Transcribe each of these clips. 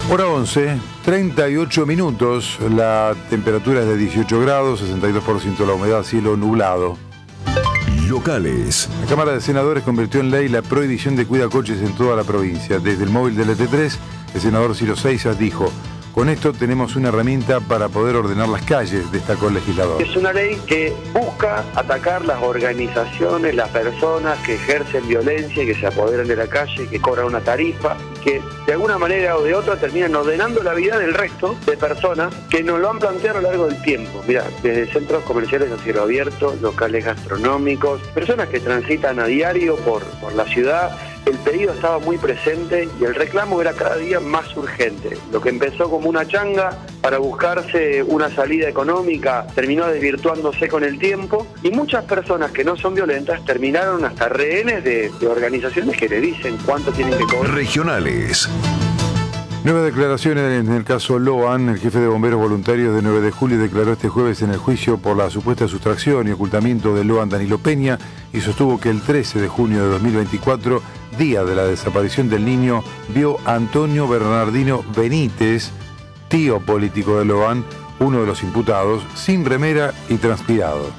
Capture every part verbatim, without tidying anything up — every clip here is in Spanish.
Hora once, treinta y ocho minutos, la temperatura es de dieciocho grados, sesenta y dos por ciento la humedad, cielo nublado. Locales. La Cámara de Senadores convirtió en ley la prohibición de cuidacoches en toda la provincia. Desde el móvil del E T tres, el senador Ciro Seixas dijo: con esto tenemos una herramienta para poder ordenar las calles, destacó el legislador. Es una ley que busca atacar las organizaciones, las personas que ejercen violencia y que se apoderan de la calle, que cobran una tarifa, que de alguna manera o de otra terminan ordenando la vida del resto de personas que nos lo han planteado a lo largo del tiempo. Mira, desde centros comerciales a cielo abierto, locales gastronómicos, personas que transitan a diario por, por la ciudad. El pedido estaba muy presente y el reclamo era cada día más urgente. Lo que empezó como una changa para buscarse una salida económica terminó desvirtuándose con el tiempo y muchas personas que no son violentas terminaron hasta rehenes de, de organizaciones que le dicen cuánto tienen que cobrar. Regionales. Nuevas declaraciones en el caso Loan. El jefe de bomberos voluntarios de nueve de julio declaró este jueves en el juicio por la supuesta sustracción y ocultamiento de Loan Danilo Peña y sostuvo que el trece de junio de dos mil veinticuatro, día de la desaparición del niño, vio a Antonio Bernardino Benítez, tío político de Loan, uno de los imputados, sin remera y transpirado.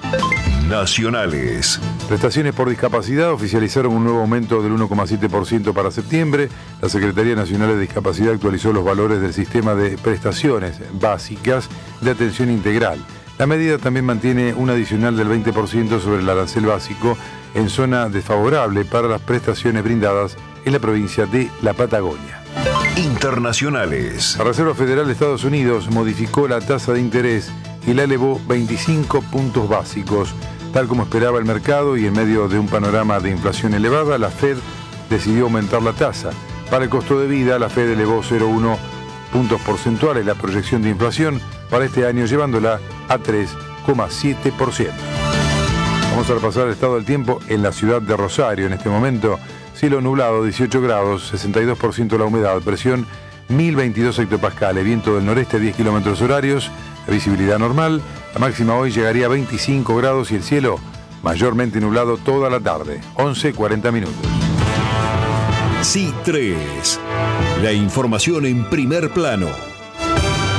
Nacionales. Prestaciones por discapacidad oficializaron un nuevo aumento del uno coma siete por ciento para septiembre. La Secretaría Nacional de Discapacidad actualizó los valores del sistema de prestaciones básicas de atención integral. La medida también mantiene un adicional del veinte por ciento sobre el arancel básico en zona desfavorable para las prestaciones brindadas en la provincia de La Patagonia. Internacionales. La Reserva Federal de Estados Unidos modificó la tasa de interés y la elevó veinticinco puntos básicos. Tal como esperaba el mercado y en medio de un panorama de inflación elevada, la Fed decidió aumentar la tasa. Para el costo de vida, la Fed elevó cero coma uno puntos porcentuales la proyección de inflación para este año, llevándola a tres coma siete por ciento. Vamos a repasar el estado del tiempo en la ciudad de Rosario. En este momento, cielo nublado, dieciocho grados, sesenta y dos por ciento la humedad, presión mil veintidós hectopascales, viento del noreste diez kilómetros horarios, la visibilidad normal. La máxima hoy llegaría a veinticinco grados y el cielo mayormente nublado toda la tarde, once cuarenta minutos. C tres. La información en primer plano.